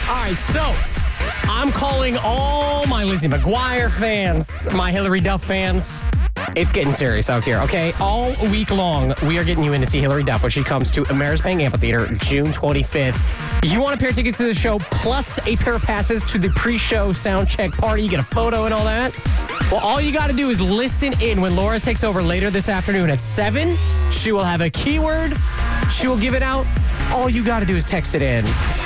All right, so I'm calling all my Lizzie McGuire fans, my Hillary Duff fans. It's getting serious out here, okay? All week long, we are getting you in to see Hillary Duff when she comes to Amerisbank Amphitheater June 25th. You want a pair of tickets to the show plus a pair of passes to the pre-show sound check party. You get a photo and all that. Well, all you got to do is listen in when Laura takes over later this afternoon at 7. She will have a keyword. She will give it out. All you got to do is text it in.